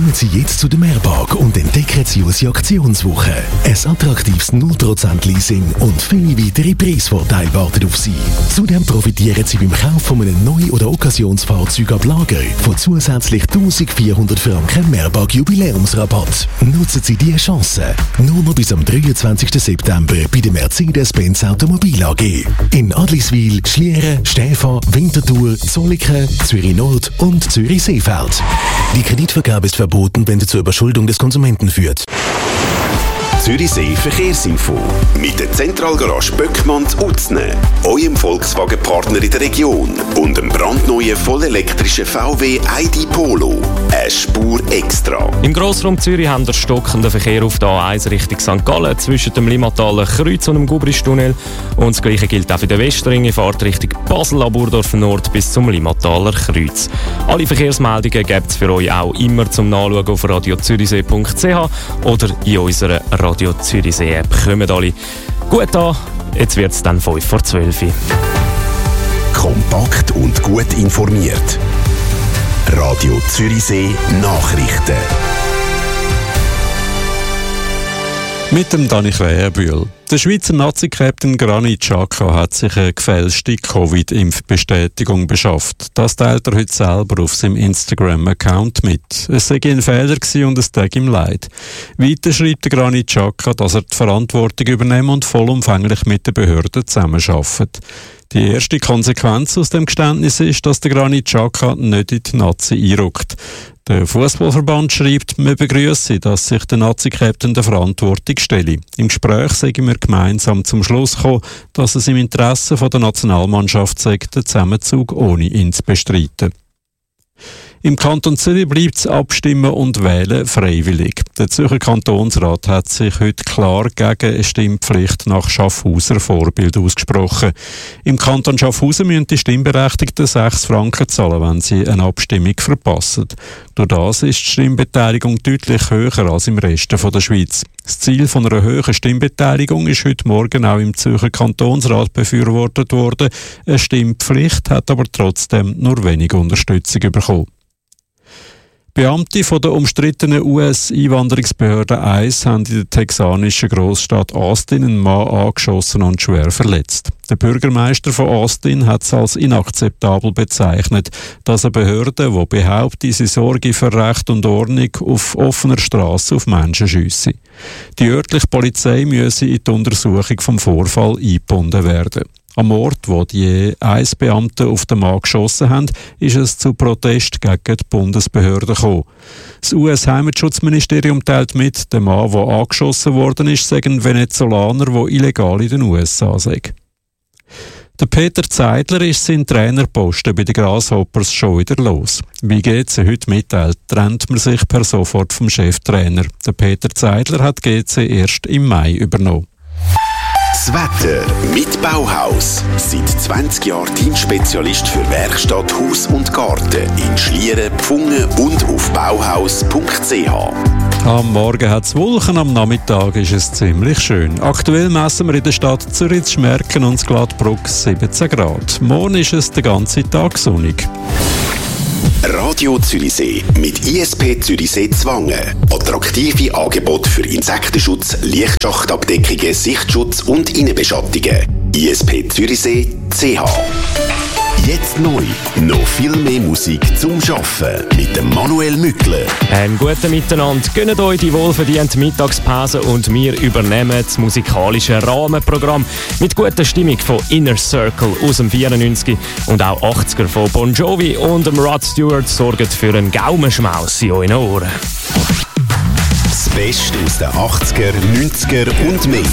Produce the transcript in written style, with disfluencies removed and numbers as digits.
Kommen Sie jetzt zu der Mehrpark und entdecken Sie unsere Aktionswoche. Ein attraktives 0% Leasing und viele weitere Preisvorteile warten auf Sie. Zudem profitieren Sie beim Kauf von einem Neu- oder Occasionsfahrzeug ab Lager von zusätzlich 1400 Franken Mehrpark Jubiläumsrabatt. Nutzen Sie diese Chance. Nur noch bis am 23. September bei der Mercedes-Benz Automobil AG. In Adliswil, Schlieren, Stäfa, Winterthur, Zollikofen, Zürich Nord und Zürich Seefeld. Die Kreditvergabe ist verboten, wenn sie zur Überschuldung des Konsumenten führt. Zürichsee Verkehrsinfo mit der Zentralgarage Böckmanns Utzne, eurem Volkswagen-Partner in der Region und dem brandneuen vollelektrischen VW ID Polo. Eine Spur extra. Im Grossraum Zürich haben wir stockenden Verkehr auf der A1 Richtung St. Gallen zwischen dem Limmataler Kreuz und dem Gubristunnel. Und das Gleiche gilt auch für den Westring, Fahrt Richtung Basel ab Burdorf Nord bis zum Limmataler Kreuz. Alle Verkehrsmeldungen gibt es für euch auch immer zum Nachschauen auf radiozürichsee.ch oder in unserer Radio Zürichsee App. Kommen alle gut an, jetzt wird es dann 11:55. Kompakt und gut informiert. Radio Zürichsee Nachrichten. Mit dem Dani Krähenbühl. Der Schweizer Nazi-Captain Granit Xhaka hat sich eine gefälschte Covid-Impfbestätigung beschafft. Das teilt er heute selber auf seinem Instagram-Account mit. Es sei ein Fehler gewesen und es tat ihm leid. Weiter schreibt der Granit Xhaka, dass er die Verantwortung übernehmen und vollumfänglich mit den Behörden zusammenarbeitet. Die erste Konsequenz aus dem Geständnis ist, dass der Granit Xhaka nicht in die Nazi einrückt. Der Fußballverband schreibt, man begrüsse, dass sich der Nazi-Captain der Verantwortung stelle. Im Gespräch sagen wir gemeinsam zum Schluss gekommen, dass es im Interesse der Nationalmannschaft sei, den Zusammenzug ohne ihn zu bestreiten. Im Kanton Zürich bleibt das Abstimmen und Wählen freiwillig. Der Zürcher Kantonsrat hat sich heute klar gegen eine Stimmpflicht nach Schaffhauser Vorbild ausgesprochen. Im Kanton Schaffhausen müssen die Stimmberechtigten 6 Franken zahlen, wenn sie eine Abstimmung verpassen. Durch das ist die Stimmbeteiligung deutlich höher als im Rest der Schweiz. Das Ziel von einer hohen Stimmbeteiligung ist heute Morgen auch im Zürcher Kantonsrat befürwortet worden. Eine Stimmpflicht hat aber trotzdem nur wenig Unterstützung bekommen. Beamte von der umstrittenen US-Einwanderungsbehörde ICE haben in der texanischen Großstadt Austin einen Mann angeschossen und schwer verletzt. Der Bürgermeister von Austin hat es als inakzeptabel bezeichnet, dass eine Behörde, die behauptet, sie sorge für Recht und Ordnung, auf offener Straße auf Menschen schiesse. Die örtliche Polizei müsse in die Untersuchung vom Vorfall eingebunden werden. Am Ort, wo die ICE-Beamten auf den Mann geschossen haben, ist es zu Protest gegen die Bundesbehörde gekommen. Das US-Heimatschutzministerium teilt mit, der Mann, der angeschossen worden ist, sei ein Venezolaner, der illegal in den USA sei. Der Peter Zeidler ist sein Trainerposten bei den Grasshoppers schon wieder los. Wie GC heute mitteilt, trennt man sich per sofort vom Cheftrainer. Der Peter Zeidler hat GC erst im Mai übernommen. Das Wetter mit Bauhaus. Seit 20 Jahren Teamspezialist für Werkstatt, Haus und Garten in Schlieren, Pfungen und auf bauhaus.ch. Am Morgen hat es Wolken, am Nachmittag ist es ziemlich schön. Aktuell messen wir in der Stadt Zürich, Schmerken und Gladbruck 17 Grad. Morgen ist es den ganzen Tag sonnig. Radio Zürichsee mit ISP Zürichsee Zwangen. Attraktive Angebote für Insektenschutz, Lichtschachtabdeckungen, Sichtschutz und Innenbeschattungen. ISP Zürichsee CH. Jetzt neu. Noch viel mehr Musik zum Arbeiten mit dem Manuel Mückler. Einen guten Miteinander. Gönnt euch die wohlverdiente Mittagspause und wir übernehmen das musikalische Rahmenprogramm mit guter Stimmung von Inner Circle aus dem 94 und auch 80er von Bon Jovi und dem Rod Stewart sorgen für einen Gaumenschmaus in euren Ohren. Das Beste aus den 80er, 90er und mehr.